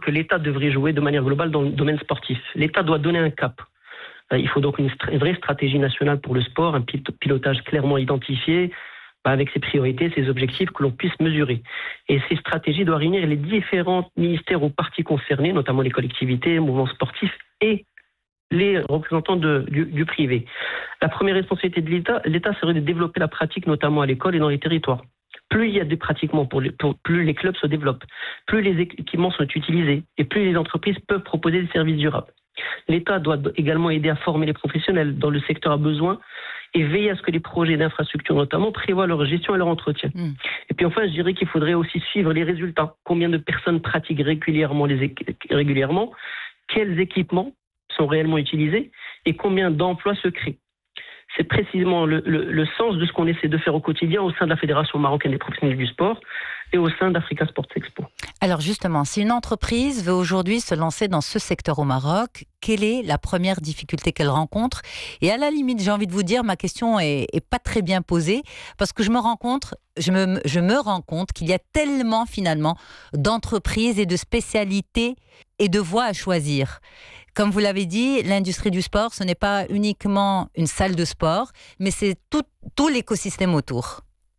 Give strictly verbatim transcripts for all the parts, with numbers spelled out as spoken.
que l'État devrait jouer de manière globale dans le domaine sportif. L'État doit donner un cap. Il faut donc une, une vraie stratégie nationale pour le sport, un pilotage clairement identifié, avec ses priorités, ses objectifs que l'on puisse mesurer. Et ces stratégies doivent réunir les différents ministères ou parties concernées, notamment les collectivités, les mouvements sportifs et les représentants de, du, du privé. La première responsabilité de l'État, l'État serait de développer la pratique, notamment à l'école et dans les territoires. Plus il y a de pratiquement, pour les, pour, plus les clubs se développent, plus les équipements sont utilisés et plus les entreprises peuvent proposer des services durables. L'État doit également aider à former les professionnels dont le secteur a besoin et veiller à ce que les projets d'infrastructure notamment prévoient leur gestion et leur entretien. Mmh. Et puis enfin, je dirais qu'il faudrait aussi suivre les résultats. Combien de personnes pratiquent régulièrement, les é- régulièrement quels équipements sont réellement utilisés et combien d'emplois se créent. C'est précisément le, le, le sens de ce qu'on essaie de faire au quotidien au sein de la Fédération marocaine des professionnels du sport et au sein d'Africa Sports Expo. Alors justement, si une entreprise veut aujourd'hui se lancer dans ce secteur au Maroc, quelle est la première difficulté qu'elle rencontre ? Et à la limite, j'ai envie de vous dire, ma question est, est pas très bien posée, parce que je me rends compte, je me, je me rends compte qu'il y a tellement finalement d'entreprises et de spécialités et de voies à choisir. Comme vous l'avez dit, l'industrie du sport, ce n'est pas uniquement une salle de sport, mais c'est tout, tout l'écosystème autour.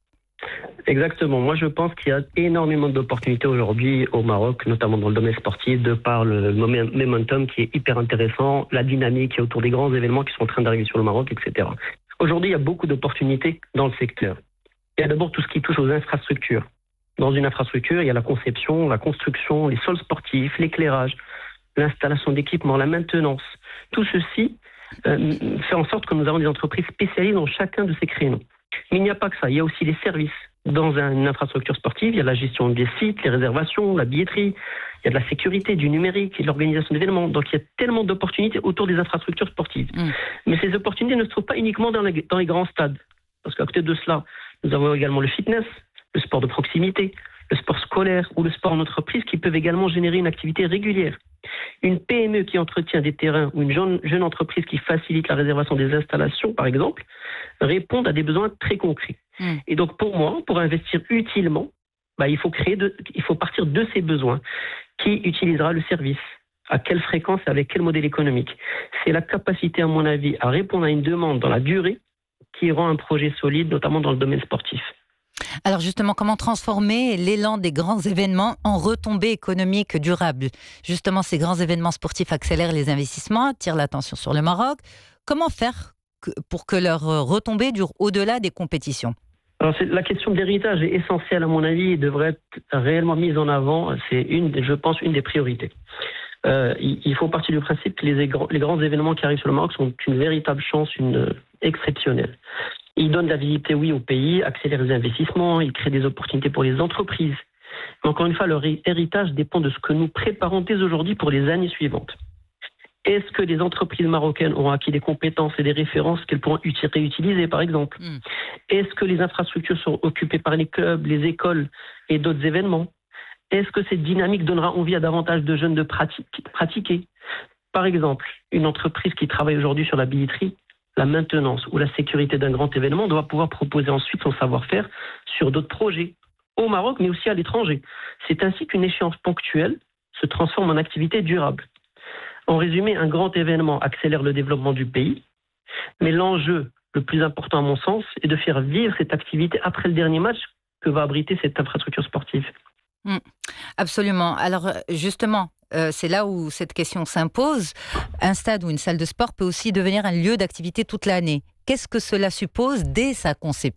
Exactement. Moi, je pense qu'il y a énormément d'opportunités aujourd'hui au Maroc, notamment dans le domaine sportif, de par le momentum qui est hyper intéressant, la dynamique qui est autour des grands événements qui sont en train d'arriver sur le Maroc, et cetera. Aujourd'hui, il y a beaucoup d'opportunités dans le secteur. Il y a d'abord tout ce qui touche aux infrastructures. Dans une infrastructure, il y a la conception, la construction, les sols sportifs, l'éclairage, l'installation d'équipements, la maintenance. Tout ceci euh, fait en sorte que nous avons des entreprises spécialisées dans chacun de ces créneaux. Mais il n'y a pas que ça, il y a aussi les services. Dans une infrastructure sportive, il y a la gestion des sites, les réservations, la billetterie, il y a de la sécurité, du numérique et de l'organisation d'événements. Donc il y a tellement d'opportunités autour des infrastructures sportives. Mmh. Mais ces opportunités ne se trouvent pas uniquement dans les, dans les grands stades. Parce qu'à côté de cela, nous avons également le fitness, le sport de proximité, le sport scolaire ou le sport en entreprise qui peuvent également générer une activité régulière. Une P M E qui entretient des terrains ou une jeune, jeune entreprise qui facilite la réservation des installations, par exemple, répondent à des besoins très concrets. Mmh. Et donc pour moi, pour investir utilement, bah, il faut créer de, il faut partir de ces besoins. Qui utilisera le service ? À quelle fréquence et avec quel modèle économique ? C'est la capacité, à mon avis, à répondre à une demande dans la durée qui rend un projet solide, notamment dans le domaine sportif. Alors justement, comment transformer l'élan des grands événements en retombées économiques durables ? Justement, ces grands événements sportifs accélèrent les investissements, attirent l'attention sur le Maroc. Comment faire que, pour que leurs retombées durent au-delà des compétitions ? Alors, c'est, la question de l'héritage est essentielle à mon avis et devrait être réellement mise en avant. C'est, une, je pense, une des priorités. Euh, il, il faut partir du principe que les, les grands événements qui arrivent sur le Maroc sont une véritable chance, une euh, exceptionnelle. Ils donnent de la visibilité, oui, au pays, accélèrent les investissements, ils créent des opportunités pour les entreprises. Mais encore une fois, leur héritage dépend de ce que nous préparons dès aujourd'hui pour les années suivantes. Est-ce que les entreprises marocaines ont acquis des compétences et des références qu'elles pourront réutiliser, par exemple ? mmh. Est-ce que les infrastructures sont occupées par les clubs, les écoles et d'autres événements ? Est-ce que cette dynamique donnera envie à davantage de jeunes de pratique, pratiquer ? Par exemple, une entreprise qui travaille aujourd'hui sur la billetterie, la maintenance ou la sécurité d'un grand événement doit pouvoir proposer ensuite son savoir-faire sur d'autres projets, au Maroc mais aussi à l'étranger. C'est ainsi qu'une échéance ponctuelle se transforme en activité durable. En résumé, un grand événement accélère le développement du pays, mais l'enjeu le plus important à mon sens est de faire vivre cette activité après le dernier match que va abriter cette infrastructure sportive. Mmh, absolument. Alors justement, euh, c'est là où cette question s'impose. Un stade ou une salle de sport peut aussi devenir un lieu d'activité toute l'année. Qu'est-ce que cela suppose dès sa conception ?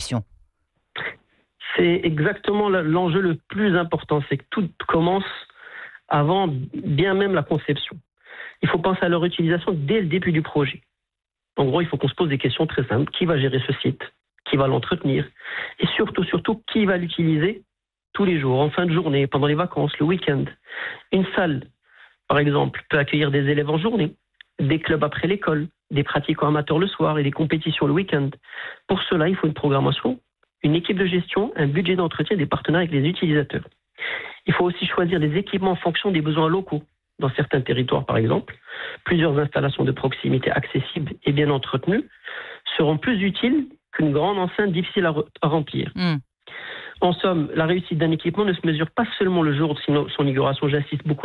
C'est exactement l'enjeu le plus important, c'est que tout commence avant bien même la conception. Il faut penser à leur utilisation dès le début du projet. En gros, il faut qu'on se pose des questions très simples. Qui va gérer ce site ? Qui va l'entretenir ? Et surtout, surtout, qui va l'utiliser tous les jours, en fin de journée, pendant les vacances, le week-end ? Une salle, par exemple, peut accueillir des élèves en journée, des clubs après l'école, des pratiquants amateurs le soir et des compétitions le week-end. Pour cela, il faut une programmation, une équipe de gestion, un budget d'entretien et des partenaires avec les utilisateurs. Il faut aussi choisir des équipements en fonction des besoins locaux. Dans certains territoires, par exemple, plusieurs installations de proximité accessibles et bien entretenues seront plus utiles qu'une grande enceinte difficile à, re- à remplir. Mmh. En somme, la réussite d'un équipement ne se mesure pas seulement le jour de son inauguration, j'insiste beaucoup